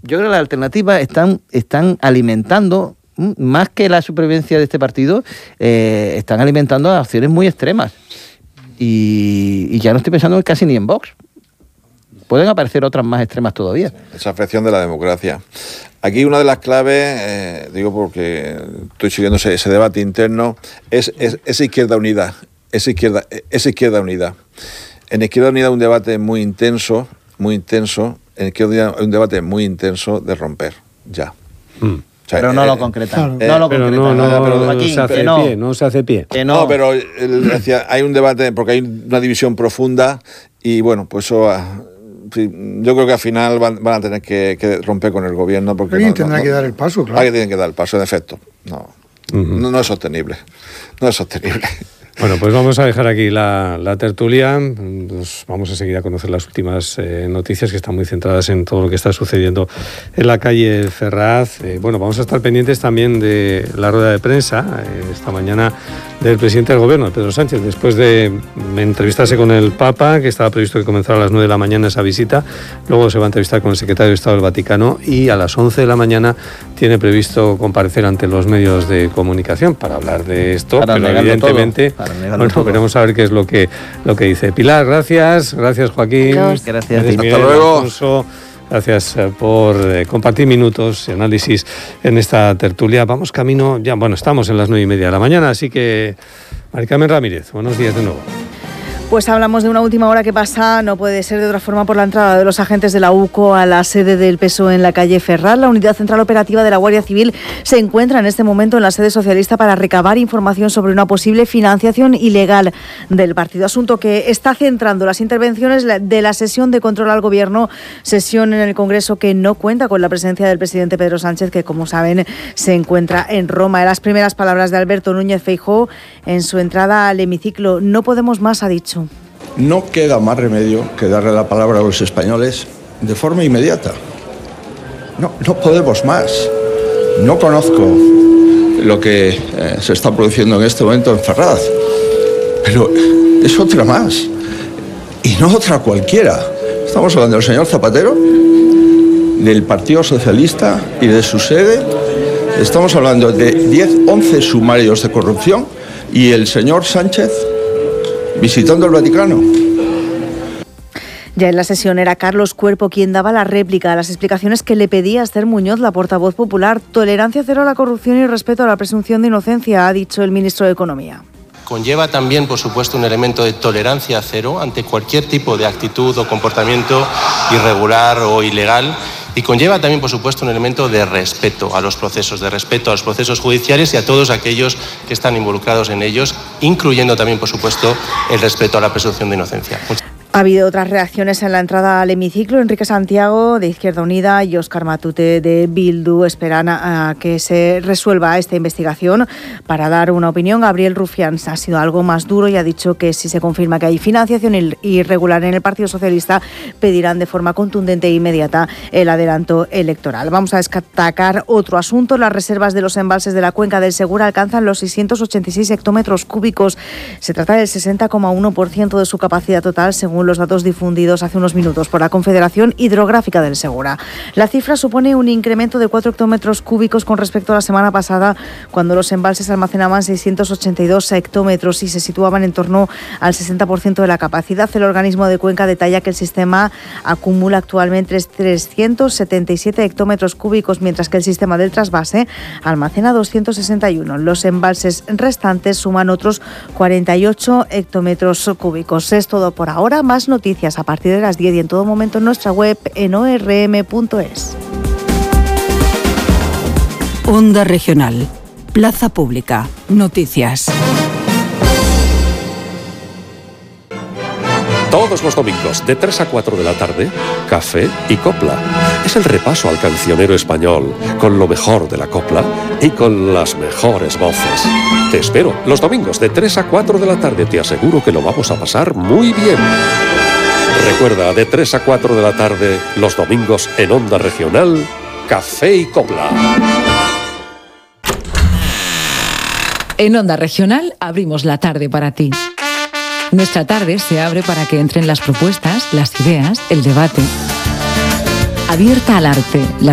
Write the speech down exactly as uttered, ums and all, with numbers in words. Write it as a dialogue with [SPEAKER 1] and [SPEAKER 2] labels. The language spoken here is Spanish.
[SPEAKER 1] yo creo que las alternativas están, están alimentando, más que la supervivencia de este partido, eh, están alimentando acciones muy extremas. Y, y ya no estoy pensando casi ni en Vox. Pueden aparecer otras más extremas todavía.
[SPEAKER 2] Esa afección de la democracia. Aquí una de las claves, eh, digo porque estoy siguiendo ese, ese debate interno, es, es esa izquierda unida. Esa izquierda, esa izquierda unida. En Izquierda Unida hay un debate muy intenso, muy intenso. En Izquierda Unida hay un debate muy intenso de romper, ya.
[SPEAKER 1] Mm. O sea, pero no eh, lo concretan.
[SPEAKER 3] Claro.
[SPEAKER 1] No lo
[SPEAKER 3] pero
[SPEAKER 1] concretan.
[SPEAKER 3] no, no,
[SPEAKER 1] pero
[SPEAKER 3] no,
[SPEAKER 1] Joaquín,
[SPEAKER 3] se hace
[SPEAKER 1] no.
[SPEAKER 3] pie, no se hace pie.
[SPEAKER 1] Que no.
[SPEAKER 2] no, pero él decía, hay un debate, porque hay una división profunda y bueno, pues eso... Yo creo que al final van, van a tener que, que romper con el gobierno. Porque
[SPEAKER 4] alguien
[SPEAKER 2] no,
[SPEAKER 4] tendrá
[SPEAKER 2] no,
[SPEAKER 4] que dar el paso, claro.
[SPEAKER 2] Alguien tiene que dar el paso, en efecto. No, uh-huh. no, no es sostenible. No es sostenible.
[SPEAKER 3] Bueno, pues vamos a dejar aquí la, la tertulia. Nos vamos a seguir a conocer las últimas eh, noticias que están muy centradas en todo lo que está sucediendo en la calle Ferraz. Eh, bueno, vamos a estar pendientes también de la rueda de prensa eh, esta mañana del presidente del gobierno, Pedro Sánchez, después de entrevistarse con el Papa, que estaba previsto que comenzara a las nueve de la mañana esa visita. Luego se va a entrevistar con el secretario de Estado del Vaticano y a las once de la mañana tiene previsto comparecer ante los medios de comunicación para hablar de esto,
[SPEAKER 1] para
[SPEAKER 3] pero evidentemente...
[SPEAKER 1] Todo.
[SPEAKER 3] Bueno, todo. Veremos a ver qué es lo que, lo que dice. Pilar, gracias. Gracias, Joaquín.
[SPEAKER 1] Gracias. Gracias.
[SPEAKER 2] Hasta Miguel, luego.
[SPEAKER 3] Alfonso, gracias por eh, compartir minutos y análisis en esta tertulia. Vamos camino, ya, bueno, estamos en las nueve y media de la mañana, así que, Mari Carmen Ramírez, buenos días de nuevo.
[SPEAKER 5] Pues hablamos de una última hora que pasa, no puede ser de otra forma, por la entrada de los agentes de la U C O a la sede del P S O E en la calle Ferraz. La Unidad Central Operativa de la Guardia Civil se encuentra en este momento en la sede socialista para recabar información sobre una posible financiación ilegal del partido. Asunto que está centrando las intervenciones de la sesión de control al Gobierno, sesión en el Congreso que no cuenta con la presencia del presidente Pedro Sánchez, que como saben se encuentra en Roma. En las primeras palabras de Alberto Núñez Feijóo en su entrada al hemiciclo: no podemos más, ha dicho.
[SPEAKER 6] No queda más remedio que darle la palabra a los españoles de forma inmediata. No, no podemos más. No conozco lo que eh, se está produciendo en este momento en Ferraz, pero es otra más. Y no otra cualquiera. Estamos hablando del señor Zapatero, del Partido Socialista y de su sede. Estamos hablando de diez, once sumarios de corrupción y el señor Sánchez visitando el Vaticano.
[SPEAKER 5] Ya en la sesión era Carlos Cuerpo quien daba la réplica a las explicaciones que le pedía Esther Muñoz, la portavoz popular. Tolerancia cero a la corrupción y respeto a la presunción de inocencia, ha dicho el ministro de Economía.
[SPEAKER 7] Conlleva también, por supuesto, un elemento de tolerancia cero ante cualquier tipo de actitud o comportamiento irregular o ilegal. Y conlleva también, por supuesto, un elemento de respeto a los procesos, de respeto a los procesos judiciales y a todos aquellos que están involucrados en ellos, incluyendo también, por supuesto, el respeto a la presunción de inocencia. Muchas
[SPEAKER 5] Ha habido otras reacciones en la entrada al hemiciclo. Enrique Santiago, de Izquierda Unida, y Óscar Matute, de Bildu, esperan a, a que se resuelva esta investigación para dar una opinión. Gabriel Rufián ha sido algo más duro y ha dicho que si se confirma que hay financiación irregular en el Partido Socialista, pedirán de forma contundente e inmediata el adelanto electoral. Vamos a destacar otro asunto. Las reservas de los embalses de la cuenca del Segura alcanzan los seiscientos ochenta y seis hectómetros cúbicos. Se trata del sesenta coma uno por ciento de su capacidad total, según los datos difundidos hace unos minutos por la Confederación Hidrográfica del Segura. La cifra supone un incremento de cuatro hectómetros cúbicos con respecto a la semana pasada, cuando los embalses almacenaban seiscientos ochenta y dos hectómetros y se situaban en torno al sesenta por ciento de la capacidad. El organismo de Cuenca detalla que el sistema acumula actualmente trescientos setenta y siete hectómetros cúbicos, mientras que el sistema del trasvase almacena doscientos sesenta y uno. Los embalses restantes suman otros cuarenta y ocho hectómetros cúbicos. Es todo por ahora. Más noticias a partir de las diez y en todo momento en nuestra web en o r m punto es.
[SPEAKER 8] Onda Regional. Plaza Pública. Noticias.
[SPEAKER 9] Todos los domingos, de tres a cuatro de la tarde, Café y Copla. Es el repaso al cancionero español, con lo mejor de la copla y con las mejores voces. Te espero los domingos de tres a cuatro de la tarde. Te aseguro que lo vamos a pasar muy bien. Recuerda, de tres a cuatro de la tarde, los domingos en Onda Regional, Café y Copla.
[SPEAKER 8] En Onda Regional abrimos la tarde para ti. Nuestra tarde se abre para que entren las propuestas, las ideas, el debate. Abierta al arte, la